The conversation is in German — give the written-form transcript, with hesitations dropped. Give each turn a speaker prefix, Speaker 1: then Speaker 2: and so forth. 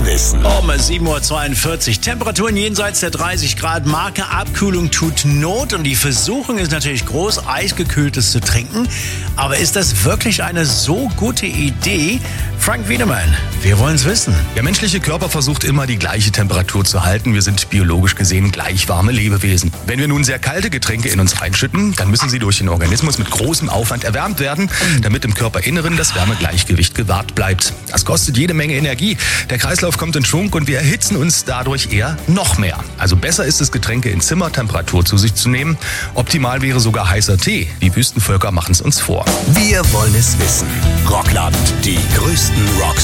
Speaker 1: es wissen.
Speaker 2: Um 7.42 Uhr. Temperaturen jenseits der 30 Grad Marke. Abkühlung tut Not. Und die Versuchung ist natürlich groß, Eisgekühltes zu trinken. Aber ist das wirklich eine so gute Idee? Frank Wiedemann, wir wollen es wissen.
Speaker 3: Der menschliche Körper versucht immer, die gleiche Temperatur zu halten. Wir sind biologisch gesehen gleich warme Lebewesen. Wenn wir nun sehr kalte Getränke in uns reinschütten, dann müssen sie durch den Organismus mit großem Aufwand erwärmt werden, damit im Körperinneren das Wärmegleichgewicht gewahrt bleibt. Das kostet jede Menge Energie. Der Kreislauf kommt in Schwung und wir erhitzen uns dadurch eher noch mehr. Also besser ist es, Getränke in Zimmertemperatur zu sich zu nehmen. Optimal wäre sogar heißer Tee. Die Wüstenvölker machen es uns vor.
Speaker 1: Wir wollen es wissen. Rockland, die größten Rocks